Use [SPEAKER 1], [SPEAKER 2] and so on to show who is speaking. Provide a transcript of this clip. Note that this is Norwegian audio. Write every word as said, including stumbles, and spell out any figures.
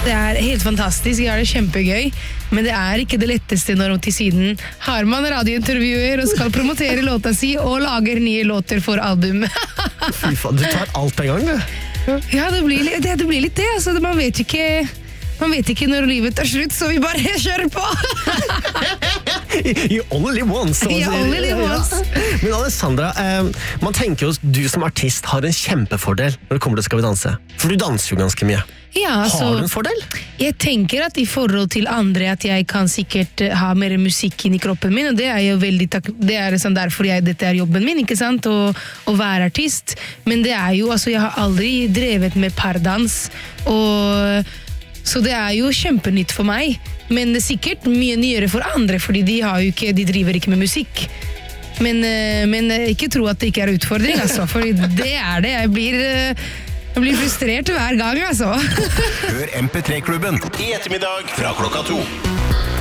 [SPEAKER 1] Det er helt fantastisk, jeg har det kjempegøy, men det er ikke det letteste når til siden har man radiointervjuer og skal promotere låta si og lager nye låter for album.
[SPEAKER 2] Fy faen, du tar alt på en gang, du.
[SPEAKER 1] Ja, det blir, det, det blir litt det, altså, man vet ikke, man vet ikke når livet tar slutt, så vi bare kjører på.
[SPEAKER 2] You only live once.
[SPEAKER 1] You only live once.
[SPEAKER 2] Men Alessandra, eh, man tenker jo at du som artist har en kjempefordel når det kommer til Skal vi danse. For du danser jo ganske mye.
[SPEAKER 1] Ja, altså,
[SPEAKER 2] har du en fordel?
[SPEAKER 1] Jeg tenker at i forhold til andre at jeg kan sikkert ha mer musikk inn i kroppen min, og det er jo veldig tak det er sånn derfor jeg, dette er jobben min, ikke sant? Å, å være artist. Men det er jo, altså jeg har aldri drevet med pardans, og så det er jo kjempenytt for meg. Men det er sikkert mye nyere for andre, fordi de, har jo ikke, de driver ikke med musikk. Men, men ikke tro at det ikke er utfordring, altså, for det er det. Jeg blir... Jeg blir frustrert hver gang, altså.
[SPEAKER 3] Hør M P tre-klubben i ettermiddag fra klokka to.